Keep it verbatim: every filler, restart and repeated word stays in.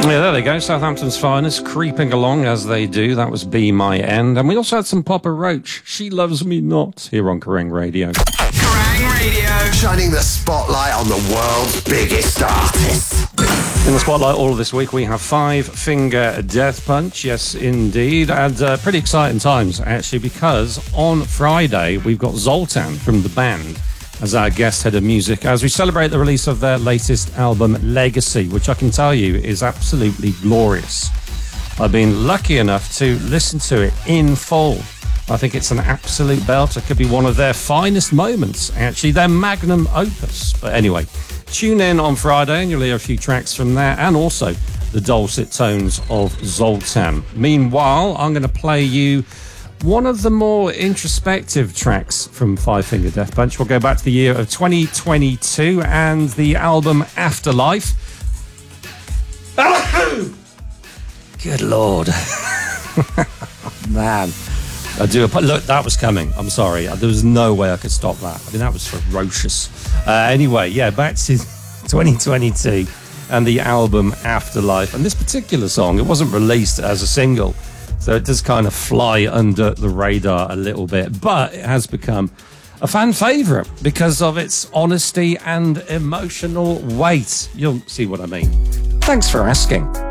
Yeah, there they go. Southampton's finest, creeping along as they do. That was Be My End. And we also had some Papa Roach, She Loves Me Not, here on Kerrang Radio. Kerrang Radio! Shining the spotlight on the world's biggest artists. In the spotlight all of this week, we have Five Finger Death Punch. Yes, indeed. And uh, pretty exciting times, actually, because on Friday, we've got Zoltan from the band as our guest head of music as we celebrate the release of their latest album, Legacy, which I can tell you is absolutely glorious. I've been lucky enough to listen to it in full. I think it's an absolute belter. It could be one of their finest moments, actually, their magnum opus. But anyway, tune in on Friday and you'll hear a few tracks from there and also the dulcet tones of Zoltan. Meanwhile, I'm going to play you one of the more introspective tracks from Five Finger Death Punch. We'll go back to the year of twenty twenty-two and the album Afterlife. Good Lord. Man. I do. Look, that was coming. I'm sorry. There was no way I could stop that. I mean, that was ferocious. Uh, anyway, yeah, back to twenty twenty-two and the album Afterlife. And this particular song, it wasn't released as a single, so it does kind of fly under the radar a little bit, but it has become a fan favourite because of its honesty and emotional weight. You'll see what I mean. Thanks for asking.